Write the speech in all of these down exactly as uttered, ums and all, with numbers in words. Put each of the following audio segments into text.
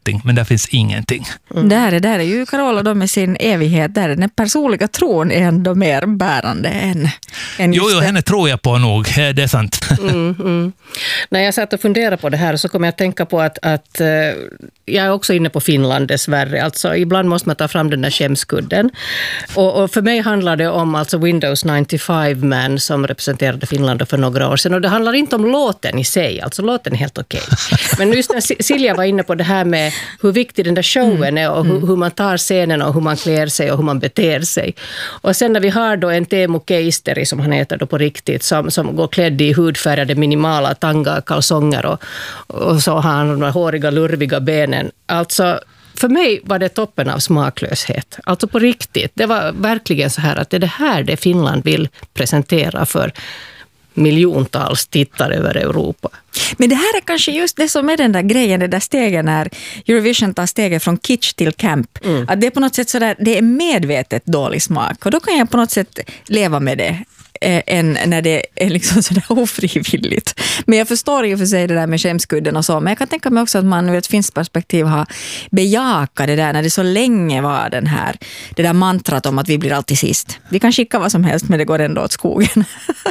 någonting, men där finns ingenting. Mm. Där, är, där är ju Carola då med sin evighet, där är den personliga tron är ändå mer bärande än, än Jo, jo, henne tror jag på nog, det är sant. Mm, mm. När jag satt och funderade på det här så kom jag att tänka på att, att jag är också inne på Finland dessvärre. Alltså, ibland måste man ta fram den där skämskudden. Och, och för mig handlar det om alltså Windows nittiofem Man som representerade Finland för några år sedan. Och det handlar inte om låten i sig, alltså låten är helt okej. Men just när Silja var inne på det här med hur viktig den där showen är och hur, hur man tar scenen och hur man klär sig och hur man beter sig. Och sen när vi har då en Teemu Keisteri som han heter då på riktigt som, som går klädd i hudfärgade minimala tanga, kalsonger och, och så har han de här håriga, lurviga benen. Alltså, för mig var det toppen av smaklöshet. Alltså på riktigt. Det var verkligen så här att det är det här det Finland vill presentera för miljontals tittare över Europa. Men det här är kanske just det som är den där grejen, det där stegen när Eurovision tar steget från kitsch till camp. Mm. Att det är på något sätt sådär, det är medvetet dålig smak. Och då kan jag på något sätt leva med det. Än när det är liksom sådär ofrivilligt. Men jag förstår ju för sig det där med skämskudden och så. Men jag kan tänka mig också att man ur ett finskt perspektiv har bejakat det där när det så länge var den här, det där mantrat om att vi blir alltid sist. Vi kan skicka vad som helst men det går ändå åt skogen.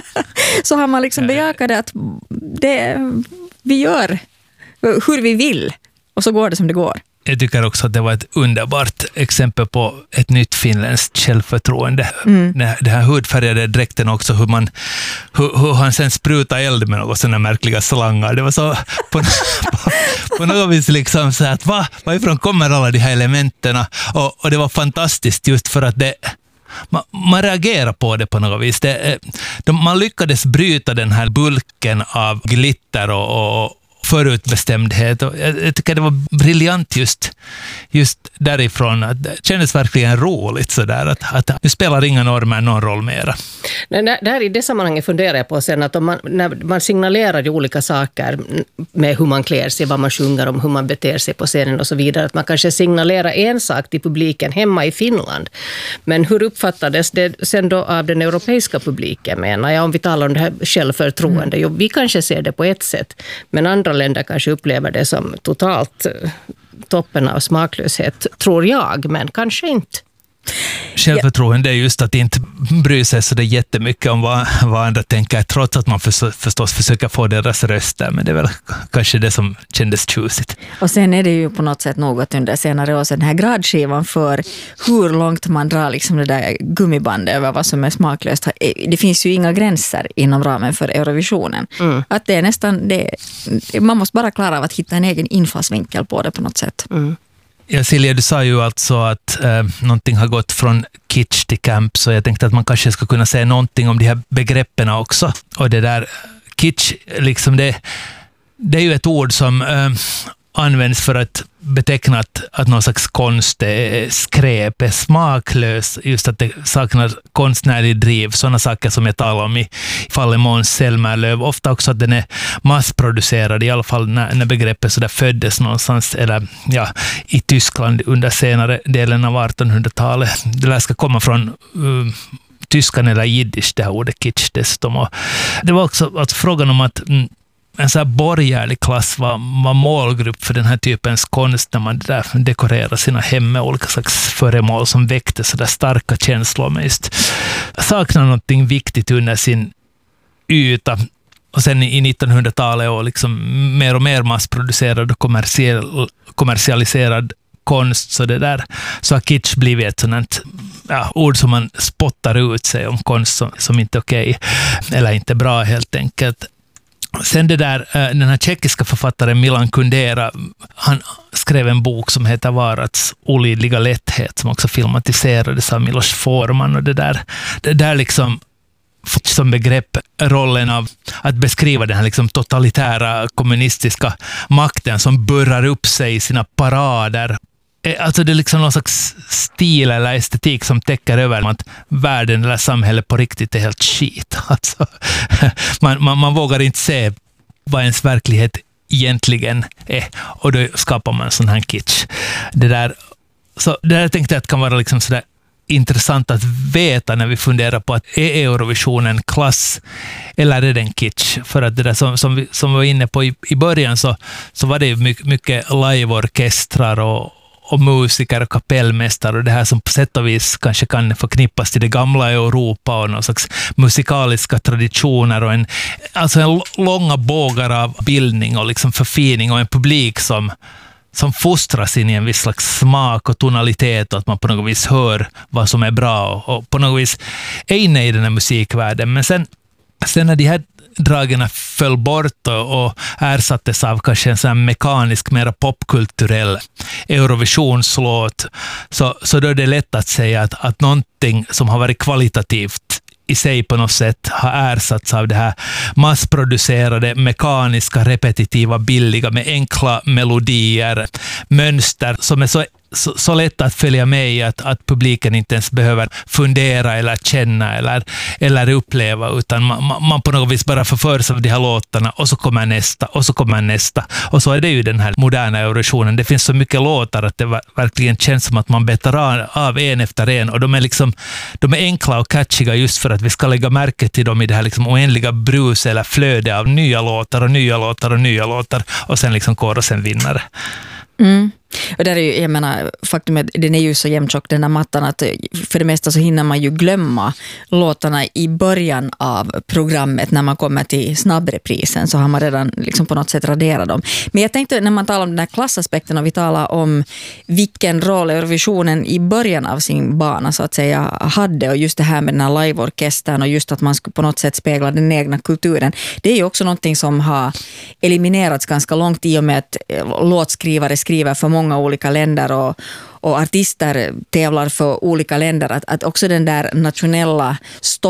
Så har man liksom bejakat det att det, vi gör hur vi vill och så går det som det går. Jag tycker också att det var ett underbart exempel på ett nytt finländskt självförtroende. Mm. Det här hudfärgade dräkten också, hur, man, hur, hur han sen sprutar eld med något sådana märkliga slangar. Det var så på, på, på något vis liksom så att va, varifrån kommer alla de här elementen? Och, och det var fantastiskt just för att det Man, man reagerar på det på något vis. Det, de, man lyckades bryta den här bulken av glitter och, och förutbestämdhet. Och jag, jag tycker det var briljant just, just därifrån. Att det kändes verkligen roligt sådär. Att, att nu spelar inga normer någon roll mera. Nej, där i det sammanhanget funderar jag på sen att om man, när man signalerar ju olika saker med hur man klär sig, vad man sjunger om, hur man beter sig på scenen och så vidare. Att man kanske signalerar en sak till publiken hemma i Finland. Men hur uppfattades det sen då av den europeiska publiken, menar jag, om vi talar om det här självförtroende? Jo, vi kanske ser det på ett sätt, men andra länder kanske upplever det som totalt toppen av smaklöshet, tror jag, men kanske inte. Självförtroende är just att inte bry sig så det jättemycket om vad, vad andra tänker, trots att man för, förstås försöker få deras röster, men det är väl kanske det som kändes tjusigt. Och sen är det ju på något sätt något under senare år, så den här gradskivan för hur långt man drar liksom det där gummibandet över vad som är smaklöst. Det finns ju inga gränser inom ramen för Eurovisionen. Mm. Att det är nästan, det, man måste bara klara av att hitta en egen infallsvinkel på det på något sätt. Mm. Ja, Silja, du sa ju alltså att eh, någonting har gått från kitsch till camp, så jag tänkte att man kanske ska kunna säga någonting om de här begreppen också. Och det där kitsch, liksom det, det är ju ett ord som eh, används för att beteckna att, att någon slags konst är skräp, är smaklös, just att det saknar konstnärlig driv, sådana saker som jag talar om i fallet Måns Zelmerlöw. Ofta också att den är massproducerad, i alla fall när, när begreppet så där föddes någonstans eller ja, i Tyskland under senare delen av artonhundratalet. Det där ska komma från uh, tyskan eller jiddisch, det här ordet kitsch dessutom. Och det var också alltså, frågan om att mm, en så här borgerlig klass var, var målgrupp för den här typens konst när man där dekorerar sina hem med olika slags föremål som väckte så där starka känslor, men just saknar någonting viktigt under sin yta. Och sen i nittonhundratalet och liksom mer och mer massproducerad och kommersiell, kommersialiserad konst, så det där så har kitsch blivit ett sådant ja, ord som man spottar ut sig om konst som, som inte är okej eller inte bra helt enkelt. Sen det där, den här tjeckiska författaren Milan Kundera, han skrev en bok som heter Varats olidliga lätthet, som också filmatiserades av Milos Forman, och det där, det där liksom som begrepp rollen av att beskriva den här liksom totalitära kommunistiska makten som burrar upp sig i sina parader. Alltså det är liksom någon slags stil eller estetik som täcker över att världen eller samhället på riktigt är helt skit. Alltså, man, man, man vågar inte se vad ens verklighet egentligen är, och då skapar man sån här kitsch. Det där, så det där tänkte jag att kan vara liksom sådär intressant att veta när vi funderar på att är Eurovisionen klass eller är den kitsch? För att det där som, som, vi, som vi var inne på i, i början så, så var det ju mycket, mycket liveorkestrar och, och musiker och kapellmästare och det här som på sätt och vis kanske kan förknippas till det gamla Europa och någon slags musikaliska traditioner och en, alltså en långa bågar av bildning och liksom förfining och en publik som som fostras in i en viss slags smak och tonalitet och att man på något vis hör vad som är bra och, och på något vis är inne i den här musikvärlden. Men sen, sen när de här dragerna föll bort och, och ersattes av kanske en sån här mekanisk, mer popkulturell Eurovisionslåt så, så då är det lätt att säga att, att någonting som har varit kvalitativt i sig på något sätt har ersatts av det här massproducerade, mekaniska, repetitiva, billiga med enkla melodier, mönster som är så, så, så lätt att följa med i att, att publiken inte ens behöver fundera eller känna eller, eller uppleva utan man, man på något vis bara förförs av de här låtarna och så kommer nästa och så kommer nästa och så är det ju den här moderna Eurovisionen. Det finns så mycket låtar att det verkligen känns som att man betar av en efter en och de är liksom de är enkla och catchiga just för att vi ska lägga märke till dem i det här liksom oändliga brus eller flöde av nya låtar och nya låtar och nya låtar och sen liksom kora sen vinnare. Mm. Och där är ju, jag menar, faktum är att den är ju så jämntjock den här mattan att för det mesta så hinner man ju glömma låtarna i början av programmet när man kommer till snabbreprisen så har man redan liksom på något sätt raderat dem. Men jag tänkte när man talar om den här klassaspekten och vi talar om vilken roll Eurovisionen i början av sin bana så att säga hade och just det här med den här liveorkestern och just att man skulle på något sätt spegla den egna kulturen. Det är ju också någonting som har eliminerats ganska långt i och med att låtskrivare skriver för många olika länder och, och artister tävlar för olika länder att, att också den där nationella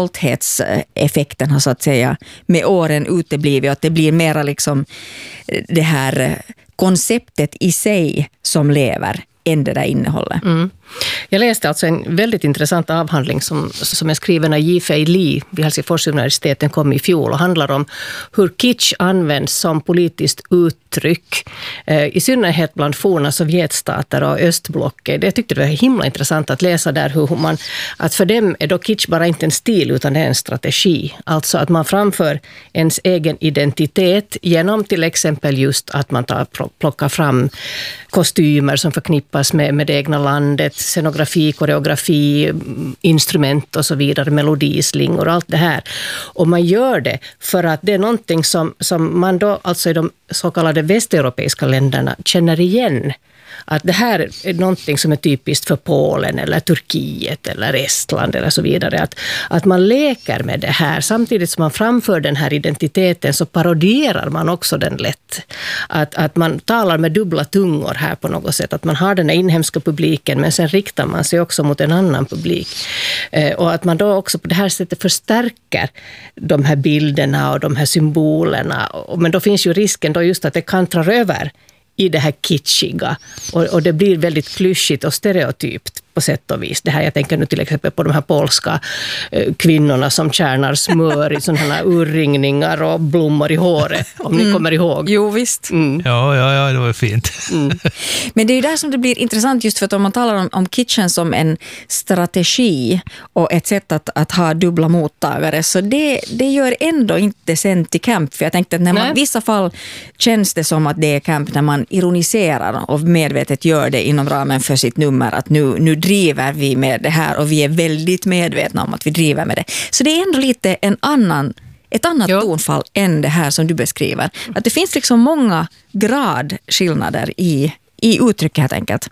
stolthetseffekten har så att säga med åren uteblivit och att det blir mera liksom det här konceptet i sig som lever än det där innehållet. Mm. Jag läste alltså en väldigt intressant avhandling som, som är skriven av Yi-Fei Li vid Helsingfors universitet, den kom i fjol och handlar om hur kitsch används som politiskt uttryck eh, i synnerhet bland forna Sovjetstater och östblocket. Jag tyckte det var himla intressant att läsa där hur man, att för dem är då kitsch bara inte en stil utan det är en strategi. Alltså att man framför ens egen identitet genom till exempel just att man tar, plockar fram kostymer som förknippas med, med det egna landet, scenografi, koreografi, instrument och så vidare, melodislingor och allt det här. Och man gör det för att det är någonting som, som man då, alltså i de så kallade västeuropeiska länderna känner igen. Att det här är någonting som är typiskt för Polen eller Turkiet eller Estland eller så vidare. Att, att man leker med det här. Samtidigt som man framför den här identiteten så parodierar man också den lätt. Att, att man talar med dubbla tungor här på något sätt. Att man har den här inhemska publiken men sen riktar man sig också mot en annan publik. Eh, och att man då också på det här sättet förstärker de här bilderna och de här symbolerna. Men då finns ju risken då just att det kantrar över i det här kitschiga och, och det blir väldigt klyschigt och stereotypt på sätt och vis. Det här, jag tänker nu till exempel på de här polska eh, kvinnorna som kärnar smör i sådana här urringningar och blommor i håret, om mm. ni kommer ihåg. Jo, visst. Mm. Ja, ja, ja, det var fint. Mm. Men det är ju där som det blir intressant just för att om man talar om, om kitchen som en strategi och ett sätt att, att ha dubbla mottagare så det, det gör ändå inte sen till camp. För jag tänkte att när man, i vissa fall känns det som att det är camp när man ironiserar och medvetet gör det inom ramen för sitt nummer att nu, nu driver vi med det här och vi är väldigt medvetna om att vi driver med det. Så det är ändå lite en annan, ett annat jo. tonfall än det här som du beskriver. Att det finns liksom många gradskillnader i, i uttrycket helt enkelt.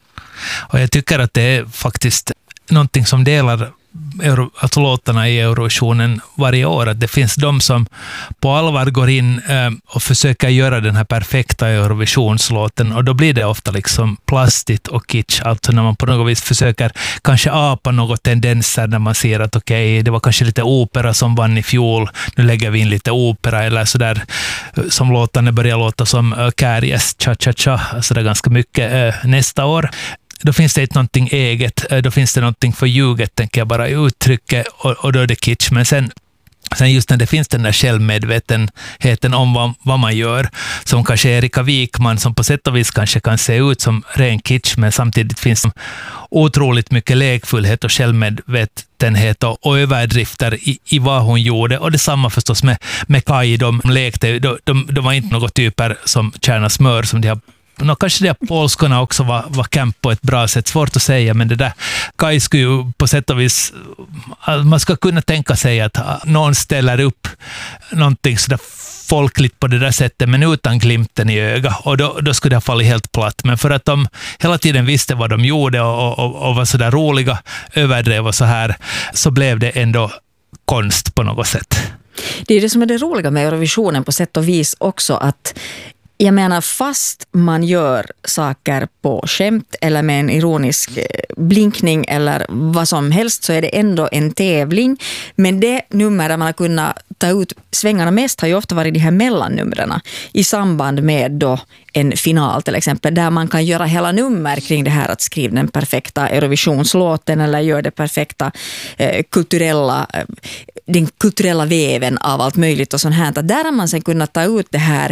Och jag tycker att det är faktiskt någonting som delar Euro, alltså låtarna i Eurovisionen varje år. Att det finns de som på allvar går in eh, och försöker göra den här perfekta Eurovisionslåten och då blir det ofta liksom plastigt och kitsch. Alltså när man på något vis försöker kanske apa något tendenser när man ser att okej, okay, det var kanske lite opera som vann i fjol. Nu lägger vi in lite opera eller sådär som låtarna börjar låta som uh, Kärjes cha-cha-cha. Alltså det är ganska mycket uh, nästa år. Då finns det inte någonting eget, då finns det någonting för ljuget, tänker jag bara i uttrycket och, och då är det kitsch. Men sen Sen just när det finns den där självmedvetenheten om vad, vad man gör, som kanske Erika Wikman, som på sätt och vis kanske kan se ut som ren kitsch, men samtidigt finns det otroligt mycket lekfullhet och självmedvetenhet och, och överdrifter i, i vad hon gjorde. Och detsamma förstås med, med Kai, de lekte, de, de, de var inte några typer som tjänar smör som de har. No, kanske de polskorna också var, var camp på ett bra sätt, svårt att säga, men det där Kai skulle ju på sätt och vis, man ska kunna tänka sig att någon ställer upp någonting sådär folkligt på det där sättet, men utan glimten i öga, och då, då skulle det ha fallit helt platt. Men för att de hela tiden visste vad de gjorde och, och, och var sådär roliga, överdrev och så här, så blev det ändå konst på något sätt. Det är det som är det roliga med Eurovisionen på sätt och vis också, att jag menar, fast man gör saker på skämt eller med en ironisk blinkning eller vad som helst, så är det ändå en tävling. Men det nummer där man har kunnat ta ut svängarna mest har ju ofta varit de här mellannumren i samband med då en final till exempel, där man kan göra hela nummer kring det här att skriva den perfekta Eurovisionslåten eller göra det perfekta eh, kulturella, eh, den kulturella väven av allt möjligt och sånt här. Att där har man sen kunnat ta ut det här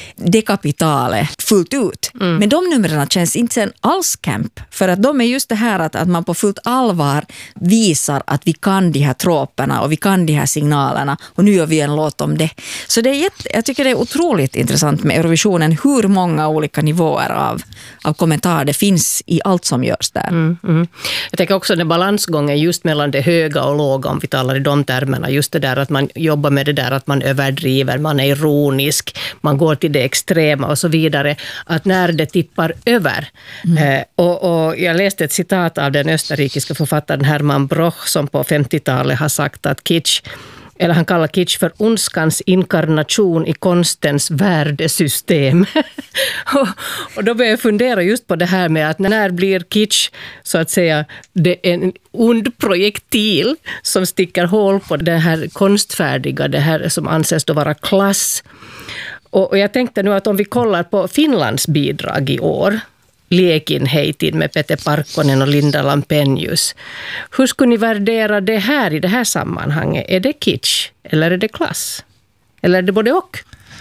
dekapitalet fullt ut. Mm. Men de numren känns inte sen alls camp, för att de är just det här att, att man på fullt allvar visar att vi kan de här tråperna och vi kan de här signalerna, och nu gör vi en låt om det. Så det är jätte, jag tycker det är otroligt intressant med Eurovisionen, hur många olika nivåer av, av kommentarer det finns i allt som görs där. Mm, mm. Jag tänker också den balansgången just mellan det höga och låga, om vi talar i de termerna, just det där att man jobbar med det där att man överdriver, man är ironisk, man går till det extrema och så vidare, att när det tippar över. Mm. Eh, och, och jag läste ett citat av den österrikiska författaren Hermann Broch, som på femtiotalet har sagt att kitsch, eller han kallar kitsch för ondskans inkarnation i konstens värdesystem. och, och då börjar jag fundera just på det här med att när blir kitsch så att säga det är en ond projektil som sticker hål på det här konstfärdiga, det här som anses då vara klass. Och, och jag tänkte nu att om vi kollar på Finlands bidrag i år, Liekin heitin med Pete Parkkonen och Linda Lampenius. Hur skulle ni värdera det här i det här sammanhanget? Är det kitsch eller är det klass? Eller är det både och?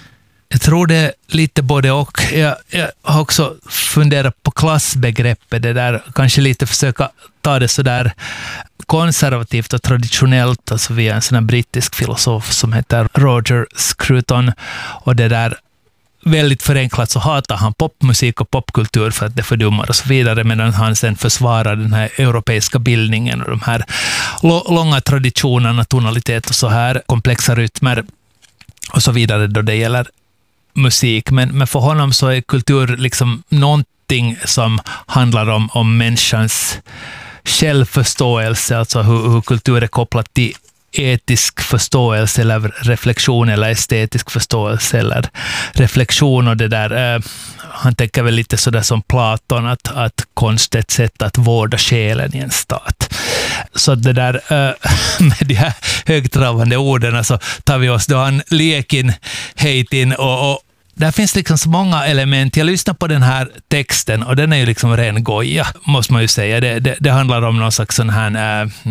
Jag tror det är lite både och. Jag, jag har också funderat på klassbegreppet, det där, kanske lite försöka ta det så där konservativt och traditionellt, alltså via en sån här brittisk filosof som heter Roger Scruton, och det där väldigt förenklat så hatar han popmusik och popkultur för att det fördummar och så vidare, medan han sen försvarar den här europeiska bildningen och de här långa traditionerna, tonalitet och så här, komplexa rytmer och så vidare då det gäller musik. Men, men för honom så är kultur liksom någonting som handlar om, om människans självförståelse, alltså hur, hur kultur är kopplat till etisk förståelse eller reflektion eller estetisk förståelse eller reflektion, och det där eh, han tänker väl lite sådär som Platon, att, att konst är ett sätt att vårda själen i en stat. Så det där eh, med de här högtravande orden så tar vi oss då an Liekin heitin, och, och där finns liksom så många element. Jag lyssnar på den här texten och den är ju liksom ren goja, måste man ju säga. Det, det, det handlar om någon slags sån här äh,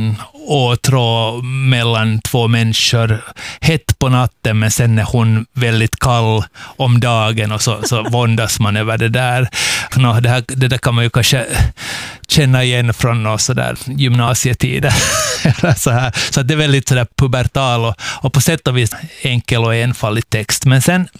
åtrå mellan två människor, hett på natten, men sen är hon väldigt kall om dagen, och så, så våndas man över det där. Nå, det, här, det där kan man ju kanske känna igen från någon sådär gymnasietider. så, här. Så det är väldigt sådär pubertal och, och på sätt och vis enkel och enfaldig text. Men sen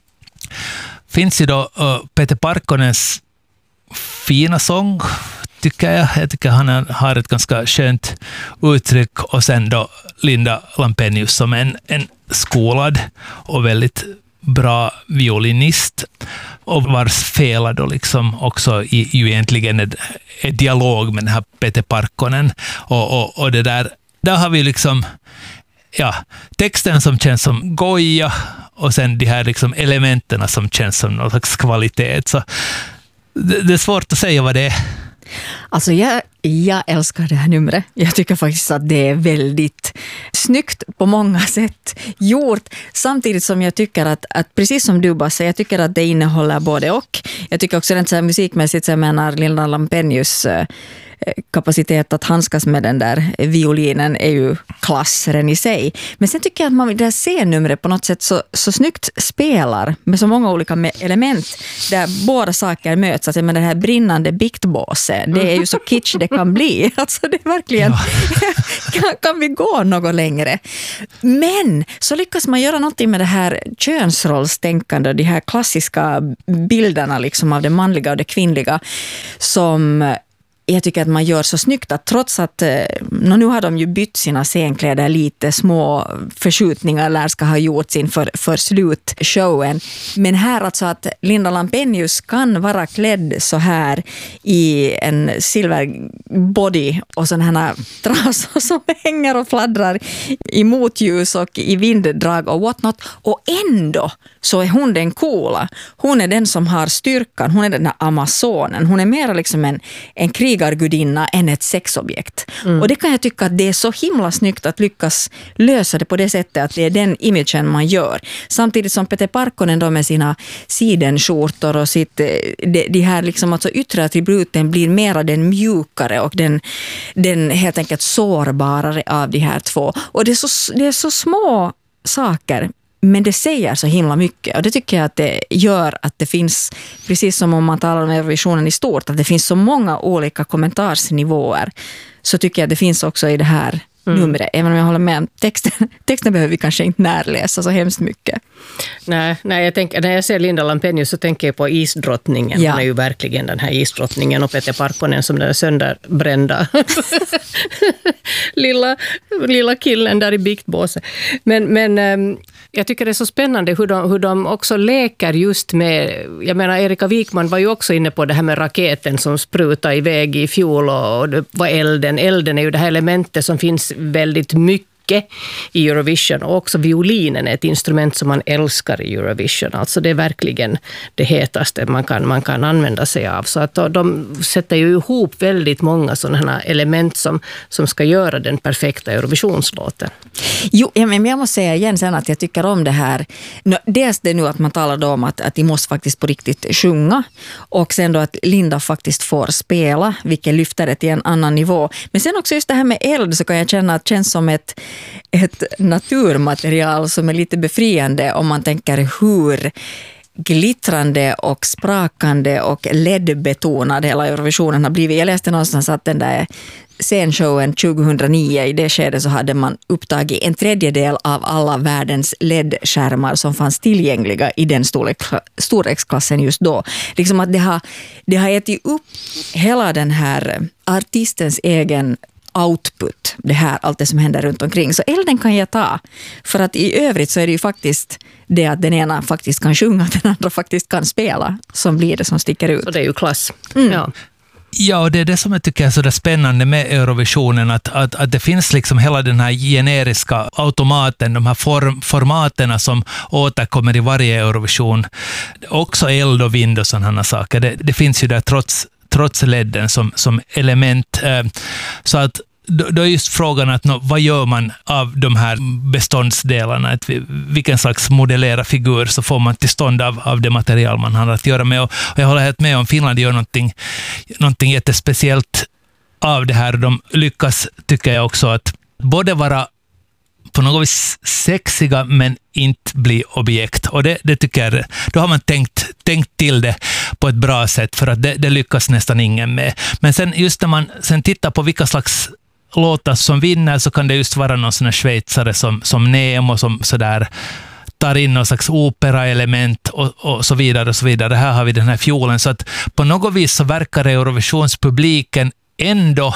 finns ju då uh, Pete Parkkonens fina sång, tycker jag. Jag tycker han har ett ganska skönt uttryck, och sen då Linda Lampenius som en, en skolad och väldigt bra violinist, och vars fel då liksom också i, ju egentligen är, är dialog med den här Pete Parkkonen, och, och, och det där, där har vi liksom ja, texten som känns som goja, och sen de här liksom elementen som känns som någon slags kvalitet. Så det, det är svårt att säga vad det är. Alltså jag Jag älskar det här numret. Jag tycker faktiskt att det är väldigt snyggt på många sätt gjort. Samtidigt som jag tycker att, att precis som du bara säger, jag tycker att det innehåller både och. Jag tycker också rent så här musikmässigt, så jag menar Linda Lampenius kapacitet att handskas med den där violinen är ju klassren i sig. Men sen tycker jag att man det här C-numret på något sätt så, så snyggt spelar med så många olika element där båda saker möts. Alltså med den här brinnande biktbåset, det är ju så kitsch det kan bli. Alltså det är verkligen, ja. kan, kan vi gå något längre? Men så lyckas man göra någonting med det här könsrollstänkande, de här klassiska bilderna liksom av det manliga och det kvinnliga som jag tycker att man gör så snyggt att trots att nu har de ju bytt sina scenkläder lite, små förskjutningar lär ska ha gjorts inför för slutshowen. Men här alltså att Linda Lampenius kan vara klädd så här i en silverbody och sådana här trasor som hänger och fladdrar i motljus och i vinddrag och whatnot. Och ändå så är hon den coola. Hon är den som har styrkan. Hon är den här amazonen. Hon är mer liksom en, en krigargudinna än ett sexobjekt. Mm. Och det kan jag tycka att det är så himla snyggt att lyckas lösa det på det sättet att det är den imagen man gör. Samtidigt som Peter Parkkonen då med sina sidenskjortor och sitt, de, de här liksom alltså yttre attributen blir mera den mjukare och den, den helt enkelt sårbarare av de här två. Och det är så, det är så små saker. Men det säger så himla mycket och det tycker jag att det gör att det finns, precis som om man talar om Eurovisionen i stort, att det finns så många olika kommentarsnivåer, så tycker jag att det finns också i det här mm. numret. Även om jag håller med, texten, texten behöver vi kanske inte närläsa så hemskt mycket. Nej, nej jag tänker, när jag ser Linda Lampenius så tänker jag på isdrottningen. Ja. Hon är ju verkligen den här isdrottningen och Peter Parkkonen som den sönderbrända lilla, lilla killen där i biktbåset. Men, men jag tycker det är så spännande hur de, hur de också leker just med, jag menar Erika Wikman var ju också inne på det här med raketen som sprutar iväg i fjol och det var elden. Elden är ju det här elementet som finns väldigt mycket i Eurovision och också violinen är ett instrument som man älskar i Eurovision. Alltså det är verkligen det hetaste man kan, man kan använda sig av. Så att de sätter ju ihop väldigt många sådana här element som, som ska göra den perfekta Eurovisionslåten. Jo, men jag måste säga igen sen att jag tycker om det här. Dels det nu att man talar då om att, att de måste faktiskt på riktigt sjunga och sen då att Linda faktiskt får spela, vilket lyfter det till en annan nivå. Men sen också just det här med eld så kan jag känna att det känns som ett ett naturmaterial som är lite befriande om man tänker hur glittrande och sprakande och L E D-betonad hela Eurovisionen har blivit. Jag läste någonstans att den där scenshowen tjugohundranio, i det skedet så hade man upptagit en tredjedel av alla världens L E D-skärmar som fanns tillgängliga i den storlek, storleksklassen just då. Liksom att det har, det har ätit upp hela den här artistens egen output, det här, allt det som händer runt omkring. Så elden kan jag ta. För att i övrigt så är det ju faktiskt det att den ena faktiskt kan sjunga, den andra faktiskt kan spela, som blir det som sticker ut. Och det är ju klass. Mm. Ja. Ja, och det är det som jag tycker är så där spännande med Eurovisionen, att, att, att det finns liksom hela den här generiska automaten, de här form, formaterna som återkommer i varje Eurovision. Också eld och vind och sådana saker. Det, det finns ju där trots trots L E D som, som element. Så att då, då är just frågan att no, vad gör man av de här beståndsdelarna? Att vi, vilken slags modellera figur så får man till stånd av, av det material man har att göra med. Och, och jag håller helt med om Finland gör någonting, någonting jättespeciellt av det här. De lyckas, tycker jag också, att både vara på något vis sexiga men inte bli objekt. Och det, det tycker jag, då har man tänkt, tänkt till det på ett bra sätt, för att det, det lyckas nästan ingen med. Men sen just när man sen tittar på vilka slags låtar som vinner, så kan det just vara någon sån här schweizare som, som Nemo som sådär tar in någon slags operaelement och, och så vidare och så vidare. Här har vi den här fiolen. Så att på något vis så verkar Eurovisionspubliken ändå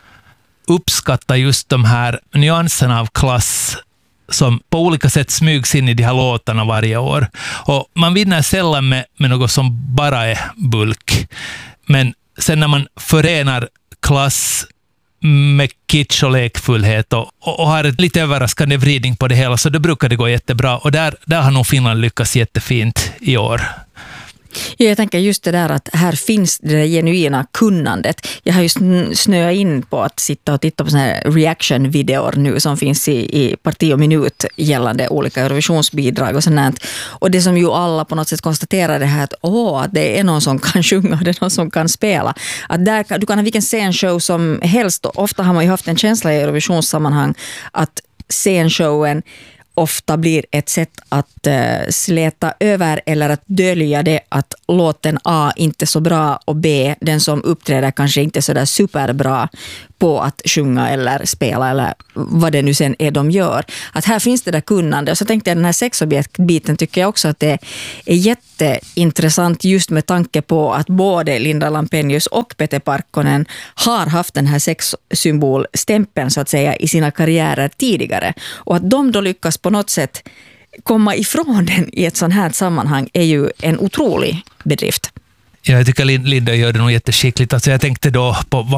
uppskatta just de här nyanserna av klass som på olika sätt smygs in i de här låtarna varje år. Och man vinner sällan med, med något som bara är bulk. Men sen när man förenar klass med kitsch och lekfullhet och, och, och har ett lite överraskande vridning på det hela, så då brukar det gå jättebra. Och där, där har nog Finland lyckats jättefint i år. Ja, jag tänker just det där att här finns det där genuina kunnandet. Jag har just snöat in på att sitta och titta på såna här reaction-videor nu som finns i, i Parti och minut gällande olika Eurovisionsbidrag och sånt. Och det som ju alla på något sätt konstaterar det här att åh, det är någon som kan sjunga och det är någon som kan spela. Att där kan, du kan ha vilken scenshow som helst. Och ofta har man ju haft en känsla i Eurovisionssammanhang att scenshowen ofta blir ett sätt att uh, släta över eller att dölja det att låten A inte är så bra och B, den som uppträder kanske inte så där superbra på att sjunga eller spela eller vad det nu sen är de gör. Att här finns det där kunnande. Och så tänkte jag den här sexobjekt-biten tycker jag också att det är jätteintressant just med tanke på att både Linda Lampenius och Pete Parkkonen har haft den här sexsymbolstämpeln så att säga i sina karriärer tidigare. Och att de då lyckas på något sätt komma ifrån den i ett sånt här sammanhang är ju en otrolig bedrift. Ja, jag tycker Linda gör det nog jätteskickligt. Alltså jag tänkte då på